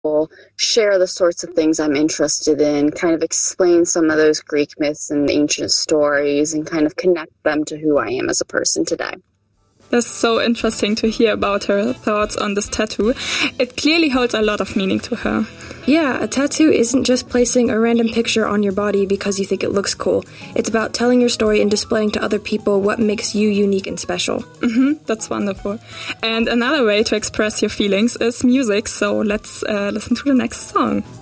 share the sorts of things I'm interested in, kind of explain some of those Greek myths and ancient stories, and kind of connect them to who I am as a person today. That's so interesting to hear about her thoughts on this tattoo. It clearly holds a lot of meaning to her. Yeah, a tattoo isn't just placing a random picture on your body because you think it looks cool. It's about telling your story and displaying to other people what makes you unique and special. That's wonderful. And another way to express your feelings is music, so let's listen to the next song.